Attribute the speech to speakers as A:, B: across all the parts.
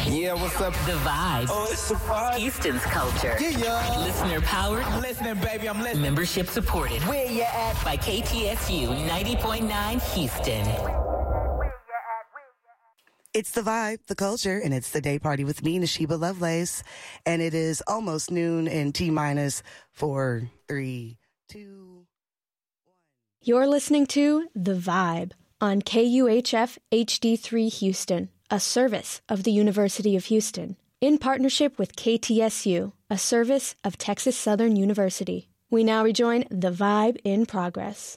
A: Yeah, what's up?
B: The Vibe.
A: Oh, it's the vibe.
B: Houston's culture.
A: Yeah.
B: Listener powered.
A: I'm listening, baby. I'm listening.
B: Membership supported.
A: Where you at?
B: By KTSU 90.9 Houston.
C: It's the vibe, the culture, and it's the day party with me, Nashiba Lovelace. And it is almost noon in T-minus 4, 3, 2, 1.
D: You're listening to The Vibe on KUHF HD3 Houston, a service of the University of Houston, in partnership with KTSU, a service of Texas Southern University. We now rejoin The Vibe in progress.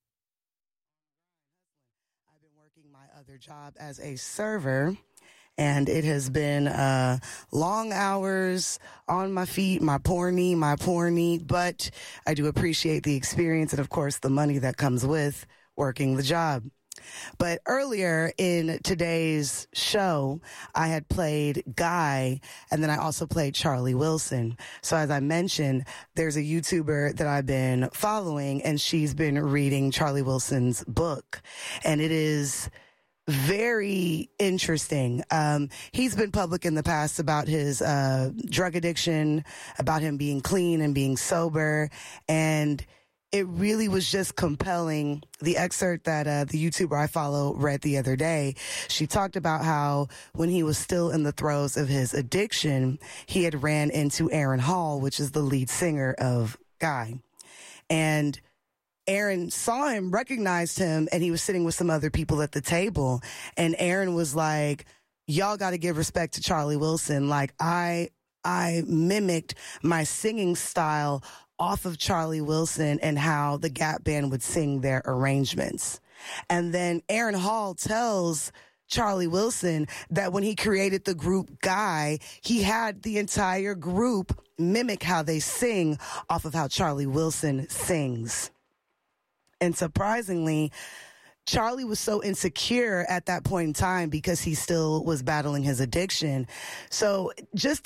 C: Other job as a server, and it has been long hours on my feet, my poor knee, but I do appreciate the experience and, of course, the money that comes with working the job. But earlier in today's show, I had played Guy, and then I also played Charlie Wilson. So as I mentioned, there's a YouTuber that I've been following, and she's been reading Charlie Wilson's book, and it is very interesting. He's been public in the past about his drug addiction, about him being clean and being sober, and it really was just compelling. The excerpt that the YouTuber I follow read the other day, she talked about how when he was still in the throes of his addiction, he had ran into Aaron Hall, which is the lead singer of Guy. And Aaron saw him, recognized him, and he was sitting with some other people at the table. And Aaron was like, y'all got to give respect to Charlie Wilson. Like, I mimicked my singing style off of Charlie Wilson and how the Gap Band would sing their arrangements. And then Aaron Hall tells Charlie Wilson that when he created the group Guy, he had the entire group mimic how they sing off of how Charlie Wilson sings. And surprisingly, Charlie was so insecure at that point in time because he still was battling his addiction. So just